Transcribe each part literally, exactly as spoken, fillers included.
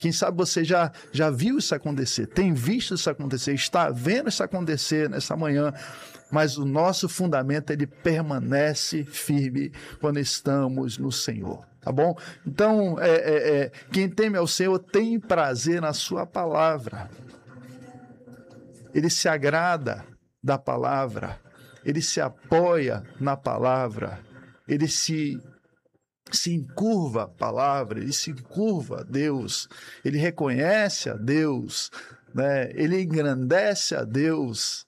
Quem sabe você já, já viu isso acontecer, tem visto isso acontecer, está vendo isso acontecer nessa manhã, mas o nosso fundamento, ele permanece firme quando estamos no Senhor, tá bom? Então, é, é, é, quem teme ao Senhor tem prazer na sua palavra. Ele se agrada da palavra, ele se apoia na palavra, ele se, se encurva à palavra, ele se encurva a Deus, ele reconhece a Deus, né? Ele engrandece a Deus.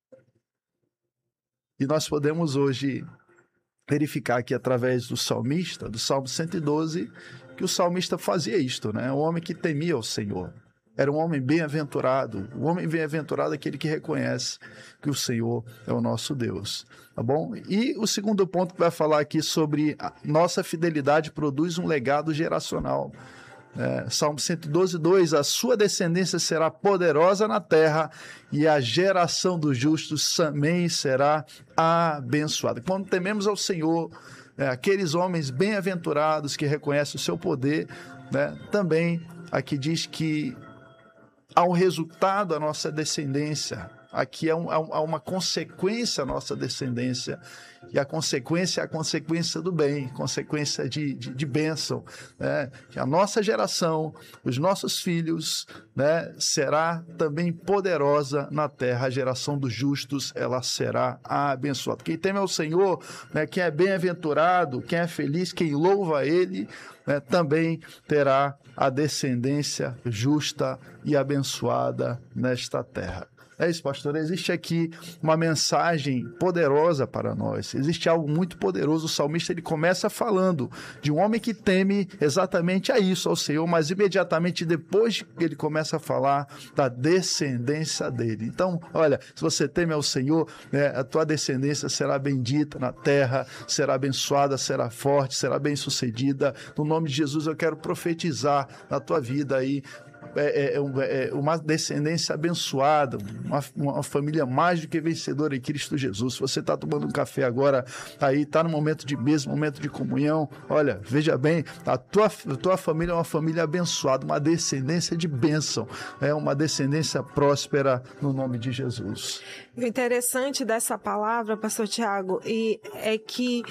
E nós podemos hoje verificar aqui através do salmista, do Salmo cento e doze, que o salmista fazia isto, né? Um homem que temia o Senhor. Era um homem bem-aventurado. O homem bem-aventurado é aquele que reconhece que o Senhor é o nosso Deus, tá bom? E o segundo ponto que vai falar aqui sobre a nossa fidelidade produz um legado geracional. É, Salmo cento e doze, dois, a sua descendência será poderosa na terra e a geração dos justos também será abençoada. Quando tememos ao Senhor, é, aqueles homens bem-aventurados que reconhecem o seu poder, né, também aqui diz que há um resultado à nossa descendência, aqui há, um, há uma consequência à nossa descendência, e a consequência é a consequência do bem, consequência de, de, de bênção, né? Que a nossa geração, os nossos filhos, né, será também poderosa na terra, a geração dos justos, ela será abençoada. Quem teme ao Senhor, né, quem é bem-aventurado, quem é feliz, quem louva a Ele, né, também terá a descendência justa e abençoada nesta terra. É isso, pastor. Existe aqui uma mensagem poderosa para nós. Existe algo muito poderoso. O salmista, ele começa falando de um homem que teme exatamente a isso, ao Senhor, mas imediatamente depois ele começa a falar da descendência dele. Então, olha, se você teme ao Senhor, né, a tua descendência será bendita na terra, será abençoada, será forte, será bem-sucedida. No nome de Jesus, eu quero profetizar na tua vida aí, É, é, é uma descendência abençoada, uma, uma família mais do que vencedora em Cristo Jesus. Se você está tomando um café agora, aí está no momento de mesa, momento de comunhão, olha, veja bem, a tua, a tua família é uma família abençoada, uma descendência de bênção, é uma descendência próspera no nome de Jesus. O interessante dessa palavra, pastor Tiago, e é que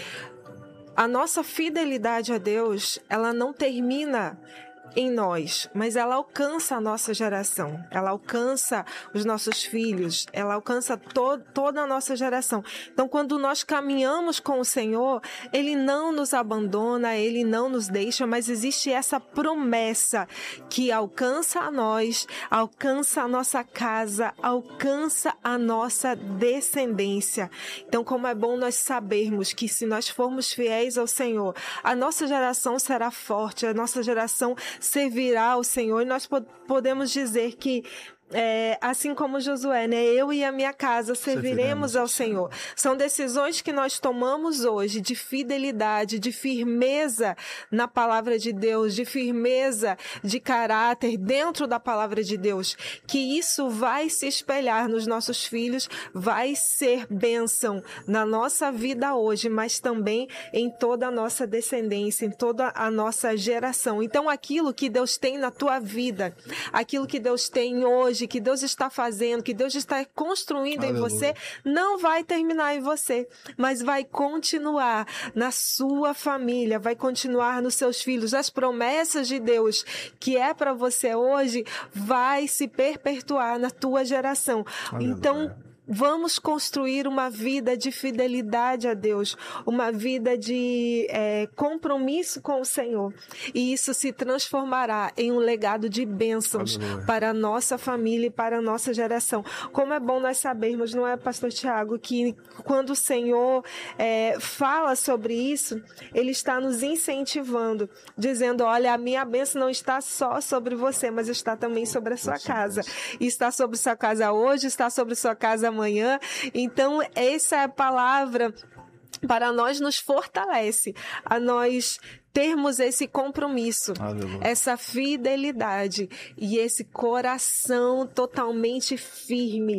a nossa fidelidade a Deus, ela não termina em nós, mas ela alcança a nossa geração, ela alcança os nossos filhos, ela alcança to- toda a nossa geração. Então, quando nós caminhamos com o Senhor, Ele não nos abandona, Ele não nos deixa, mas existe essa promessa que alcança a nós, alcança a nossa casa, alcança a nossa descendência. Então, como é bom nós sabermos que se nós formos fiéis ao Senhor, a nossa geração será forte, a nossa geração servirá ao Senhor, e nós podemos dizer que É, assim como Josué, né? Eu e a minha casa serviremos ao Senhor. São decisões que nós tomamos hoje de fidelidade, de firmeza na palavra de Deus, de firmeza de caráter dentro da palavra de Deus, que isso vai se espelhar nos nossos filhos, vai ser bênção na nossa vida hoje, mas também em toda a nossa descendência, em toda a nossa geração. Então, aquilo que Deus tem na tua vida, aquilo que Deus tem hoje, que Deus está fazendo, que Deus está construindo Aleluia. Em você, não vai terminar em você, mas vai continuar na sua família, vai continuar nos seus filhos. As promessas de Deus que é para você hoje, vai se perpetuar na tua geração. Aleluia. Então, vamos construir uma vida de fidelidade a Deus, uma vida de é, compromisso com o Senhor. E isso se transformará em um legado de bênçãos Aleluia. Para a nossa família e para a nossa geração. Como é bom nós sabermos, não é, pastor Tiago, que quando o Senhor é, fala sobre isso, Ele está nos incentivando, dizendo, olha, a minha bênção não está só sobre você, mas está também sobre a sua casa. Está sobre sua casa hoje, está sobre sua casa amanhã. Amanhã. Então, essa é a palavra para nós nos fortalece, a nós termos esse compromisso, Aleluia. Essa fidelidade e esse coração totalmente firme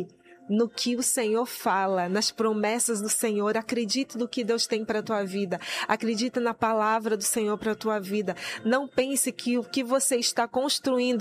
no que o Senhor fala, nas promessas do Senhor. Acredite no que Deus tem para a tua vida. Acredita na palavra do Senhor para a tua vida. Não pense que o que você está construindo